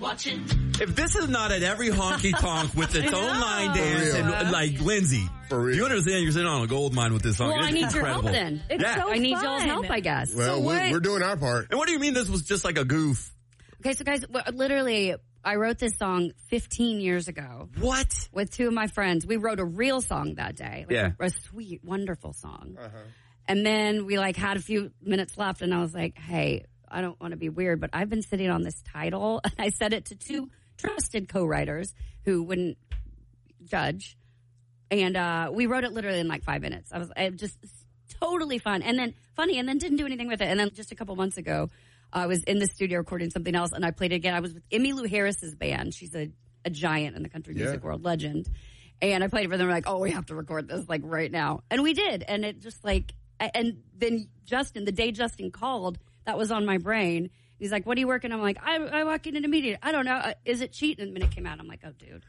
watching. If this is not at every honky tonk with its own line dance and like Lindsay, For real. you understand you're sitting on a gold mine with this song. Well, It's I need your incredible. help then. Yeah. I need y'all's help, I guess. Well, we're doing our part. And what do you mean this was just like a goof? Okay, so guys, literally, I wrote this song 15 years ago. What? With two of my friends. We wrote a real song that day. Like Yeah. a sweet, wonderful song. And then we like had a few minutes left and I was like, hey, I don't want to be weird, but I've been sitting on this title. And I said it to two trusted co-writers who wouldn't judge. And we wrote it literally in like 5 minutes. It just totally fun. And then funny, and then didn't do anything with it. And then just a couple months ago, I was in the studio recording something else and I played it again. I was with Emmylou Harris's band. She's a giant in the country music world, legend. And I played it for them. We're like, oh, we have to record this like right now. And we did. And it just like, and then Justin, the day Justin called, that was on my brain. He's like, what are you working on? I'm like, I walk in immediately. I don't know. Is it cheating? And the minute came out, I'm like, oh, dude.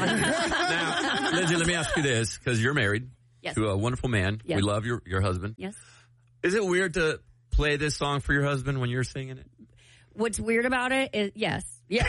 Now, Lindsay, let me ask you this, because you're married to a wonderful man. Yes. We love your husband. Yes. Is it weird to play this song for your husband when you're singing it? What's weird about it is, yes.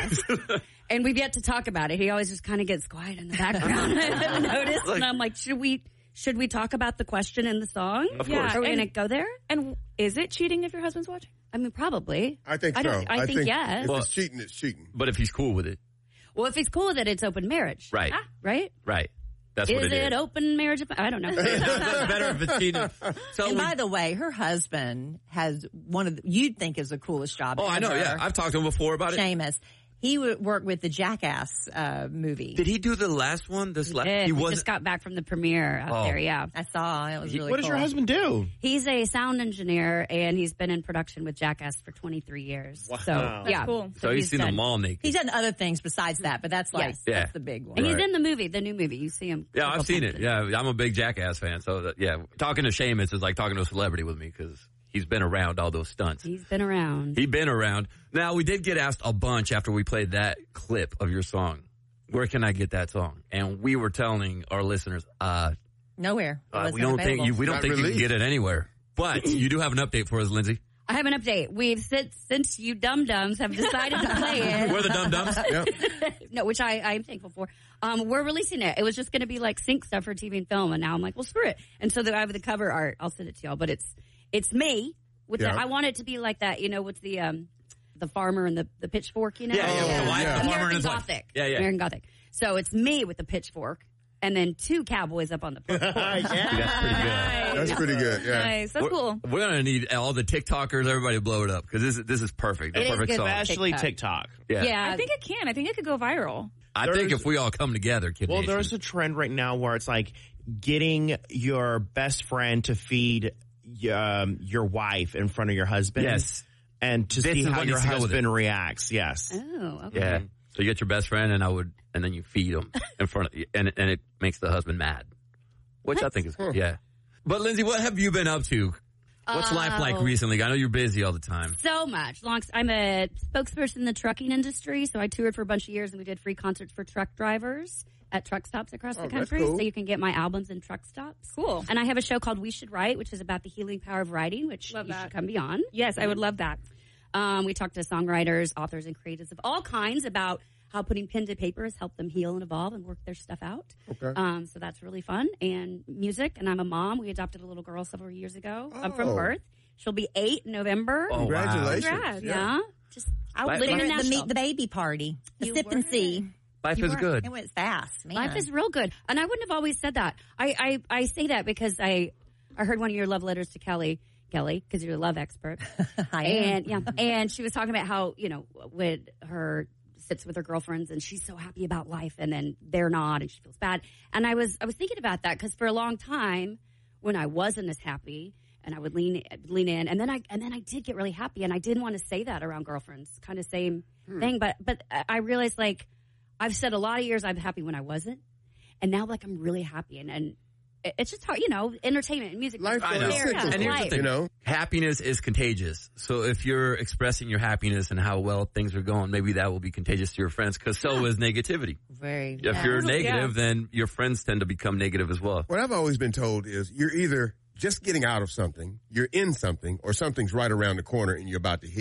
And we've yet to talk about it. He always just kind of gets quiet in the background. I've noticed. And I'm like, should we talk about the question in the song? Of course. Are we going to go there? And is it cheating if your husband's watching? I mean, probably. I think so. I think yes. If it's cheating, it's cheating. But if he's cool with it. Well, if he's cool with it, it's open marriage. Right. Right? Right. That's what it is. Is it open marriage? I don't know. It's better if it's cheating. So And by the way, her husband has one of you'd think is the coolest job ever. I know, yeah. I've talked to him before about it. Seamus. He would work with the Jackass movie. Did he do the last one? He just got back from the premiere out there, yeah. I saw. It was really What does your husband do? He's a sound engineer, and he's been in production with Jackass for 23 years. Wow. So, That's yeah. cool. So he's seen them all naked. He's done other things besides that, but that's like Yes. that's the big one. And he's in the new movie. You see him. Yeah, I've seen it. Yeah, I'm a big Jackass fan. So, talking to Seamus is like talking to a celebrity with me because he's been around all those stunts. He's been around. He's been around. Now, we did get asked a bunch after we played that clip of your song. Where can I get that song? And we were telling our listeners, nowhere. we don't think you can get it anywhere. But you do have an update for us, Lindsay. I have an update. We've since you dum-dums have decided to play it. We're the dum-dums? No, which I'm thankful for. We're releasing it. It was just going to be like sync stuff for TV and film, and now I'm like, well, screw it. And so I have the cover art. I'll send it to y'all, but it's me with I want it to be like that, with the farmer and the pitchfork, Yeah, with the wife, the farmer and his wife. Gothic. Yeah. American Gothic. So it's me with the pitchfork, and then two cowboys up on the porch. That's pretty good. That's pretty good. Yeah. Nice. So cool. We're going to need all the TikTokers, everybody to blow it up because this is perfect. It The is perfect good. song. Especially TikTok. Yeah. I think it can. I think it could go viral. I think if we all come together, Kid Well, Nation. there's a trend right now where it's like getting your best friend to feed your wife in front of your husband. Yes. And to This see is how what your needs to go with husband reacts. Yes. Oh, okay. Yeah. So you get your best friend, and then you feed him in front of you, and it makes the husband mad, which I think is good. Yeah. But Lindsay, what have you been up to? What's life like recently? I know you're busy all the time. So much. I'm a spokesperson in the trucking industry, so I toured for a bunch of years, and we did free concerts for truck drivers at truck stops across the country, cool. so you can get my albums in truck stops. Cool. And I have a show called We Should Write, which is about the healing power of writing, which you should come beyond. Yes, I would love that. We talk to songwriters, authors, and creatives of all kinds about how putting pen to paper has helped them heal and evolve and work their stuff out. Okay. So that's really fun. And music, and I'm a mom. We adopted a little girl several years ago from birth. She'll be 8 in November. Oh, Congratulations. Congrats. Yeah. Just I was living there in at the Nashville. meet the baby party. The You sip and were. see. Life is good. It went fast, man. Life is real good. And I wouldn't have always said that. I say that because I heard one of your love letters to Kelly, because you're a love expert. I am. And she was talking about how, when her sits with her girlfriends and she's so happy about life and then they're not and she feels bad. And I was thinking about that because for a long time when I wasn't as happy and I would lean in and then I did get really happy and I didn't want to say that around girlfriends, kind of same thing. But I realized I've said a lot of years I'm happy when I wasn't. And now I'm really happy and it's just hard, entertainment and music. Life I know. goes cyclical, And here's the thing, happiness is contagious. So if you're expressing your happiness and how well things are going, maybe that will be contagious to your friends because so is negativity. Very. If you're negative, then your friends tend to become negative as well. What I've always been told is you're either just getting out of something, you're in something, or something's right around the corner and you're about to hit it.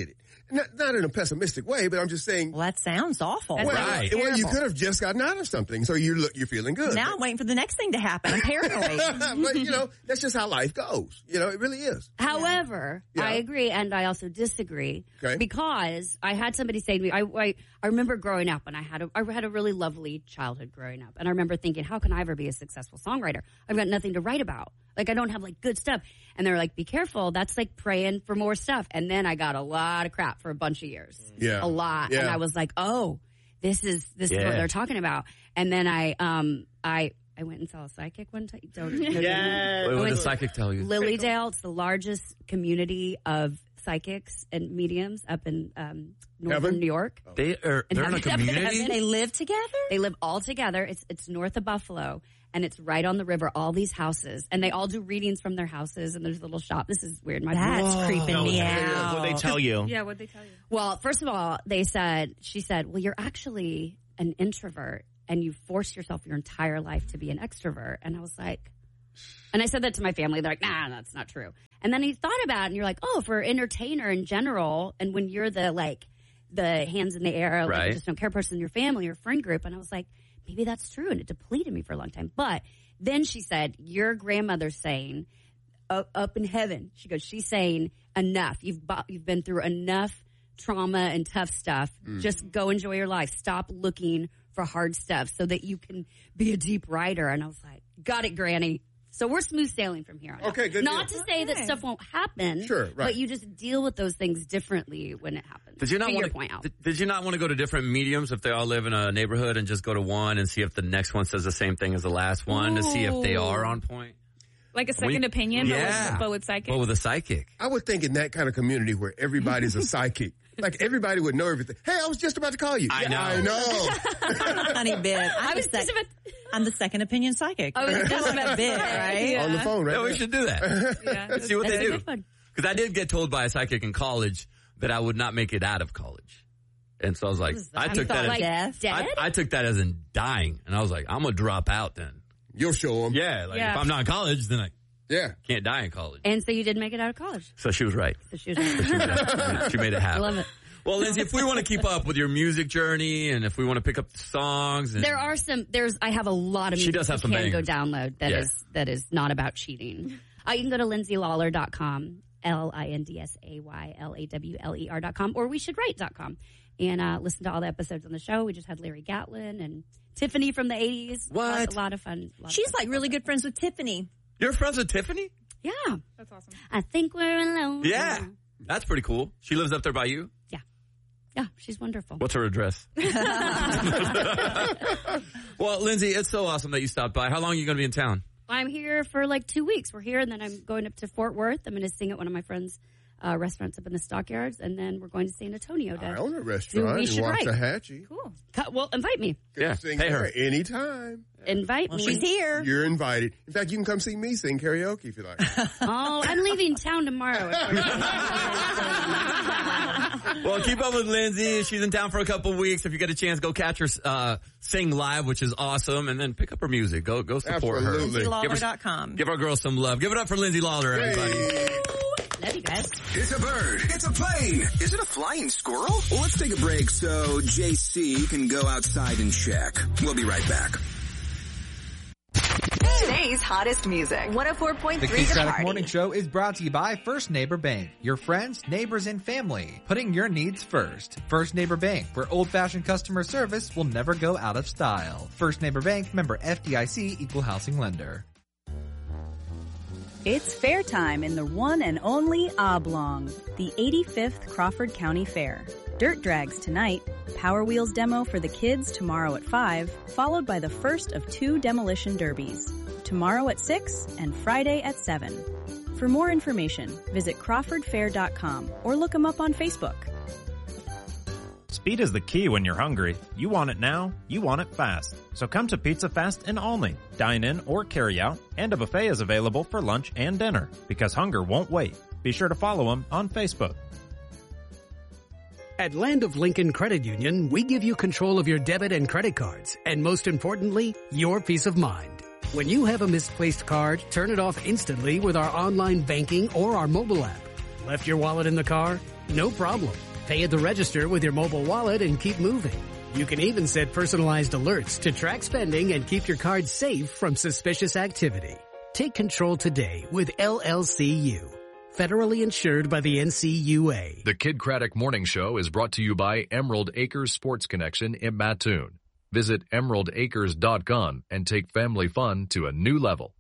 not in a pessimistic way, but I'm just saying. Well, that sounds awful. That's Right. Well, you terrible. could have just gotten out of something, so you're feeling good. Now I'm waiting for the next thing to happen. I'm paranoid. But that's just how life goes. It really is. However, Yeah. I agree and I also disagree Okay. because I had somebody say to me, I remember growing up and I had a really lovely childhood growing up. And I remember thinking, how can I ever be a successful songwriter? I've got nothing to write about. Like, I don't have like good stuff. And they're like, be careful. That's like praying for more stuff. And then I got a lot of crap for a bunch of years. Yeah. A lot. Yeah. And I was like, oh, this is what Yeah. they're talking about. And then I went and saw a psychic one time. Yes. What did the psychic tell you? Lilydale, it's the largest community of psychics and mediums up in northern Heaven? New York. They're in a Heaven. community? They live together? They live all together. It's north of Buffalo, and it's right on the river. All these houses, and they all do readings from their houses. And there's a little shop. This is weird. That's creeping me out. What they tell you? Yeah, what'd they tell you? Well, first of all, she said, well, you're actually an introvert, and you force yourself your entire life to be an extrovert. And I was like, and I said that to my family. They're like, nah, that's not true. And then he thought about it, and you're like, oh, for an entertainer in general, and when you're the hands in the air, like, Right. just don't care person in your family or friend group. And I was like, maybe that's true. And it depleted me for a long time. But then she said, your grandmother's saying, up in heaven, she's saying, enough. You've been through enough trauma and tough stuff. Just go enjoy your life. Stop looking for hard stuff so that you can be a deep writer. And I was like, got it, Granny. So we're smooth sailing from here on out. Okay, good Not deal. to say that stuff won't happen. Sure, right. But you just deal with those things differently when it happens. Did you not To want your point out? Did you not want to go to different mediums if they all live in a neighborhood and just go to one and see if the next one says the same thing as the last one to see if they are on point? Like a second opinion, Yeah. but with psychic? But with a psychic. I would think in that kind of community where everybody's a psychic, like everybody would know everything. Hey, I was just about to call you. I Yeah, know. I know. Honey bit. I'm the second opinion psychic. I was just That's about like a to bit, say, right? yeah. On the phone, right? Yeah, we now. should do that. Yeah. Let's see what they That's do. good fun. Because I did get told by a psychic in college that I would not make it out of college. And so I was like, I took that like as dead. I took that as in dying. And I was like, I'm going to drop out then. You'll show them. Yeah, like Yeah. if I'm not in college, then I Yeah. can't die in college. And so you did make it out of college. So she was right. So she was She made it I happen. love it. Well, Lindsay, if we want to keep up with your music journey and if we want to pick up the songs. And There are I have a lot of She music does have you some can go bangers. download Yeah. that is not about cheating. You can go to lindsaylawler.com, LINDSAYLAWLER.com, or weshouldwrite.com, and listen to all the episodes on the show. We just had Larry Gatlin and Tiffany from the 80s. What? A lot of fun. She's like really good friends with Tiffany. You're friends with Tiffany? Yeah. That's awesome. I think we're alone. Yeah. That's pretty cool. She lives up there by you? Yeah, she's wonderful. What's her address? Well, Lindsay, it's so awesome that you stopped by. How long are you going to be in town? I'm here for like 2 weeks. We're here, and then I'm going up to Fort Worth. I'm going to sing at one of my friends' restaurants up in the Stockyards, and then we're going to San Antonio. I To own a restaurant We in Should Write. Waxahachie. Cool. Well, invite me. Yeah, Sing pay her. there anytime. Invite Well, me. she's here. You're invited. In fact, you can come see me sing karaoke if you like. Oh, I'm leaving town tomorrow. Well, keep up with Lindsay. She's in town for a couple weeks. If you get a chance, go catch her sing live, which is awesome, and then pick up her music. Go support Absolutely. her. Lindsaylawler.com. Give our girl some love. Give it up for Lindsay Lawler, everybody. Hey. Love you guys. It's a bird. It's a plane. Is it a flying squirrel? Well, let's take a break so JC can go outside and check. We'll be right back. Today's hottest music. 104.3 The The Keith Craddock Party. Morning Show is brought to you by First Neighbor Bank. Your friends, neighbors, and family. Putting your needs first. First Neighbor Bank, where old-fashioned customer service will never go out of style. First Neighbor Bank, member FDIC, equal housing lender. It's fair time in the one and only Oblong, the 85th Crawford County Fair. Dirt drags tonight, Power Wheels demo for the kids tomorrow at 5, followed by the first of 2 demolition derbies. Tomorrow at 6 and Friday at 7. For more information, visit crawfordfair.com or look them up on Facebook. Speed is the key when you're hungry. You want it now, you want it fast. So come to Pizza Fast in Olney. Dine in or carry out, and a buffet is available for lunch and dinner. Because hunger won't wait. Be sure to follow them on Facebook. At Land of Lincoln Credit Union, we give you control of your debit and credit cards, and most importantly, your peace of mind. When you have a misplaced card, turn it off instantly with our online banking or our mobile app. Left your wallet in the car? No problem. Pay at the register with your mobile wallet and keep moving. You can even set personalized alerts to track spending and keep your card safe from suspicious activity. Take control today with LLCU. Federally insured by the NCUA. The Kid Craddock Morning Show is brought to you by Emerald Acres Sports Connection in Mattoon. Visit emeraldacres.com and take family fun to a new level.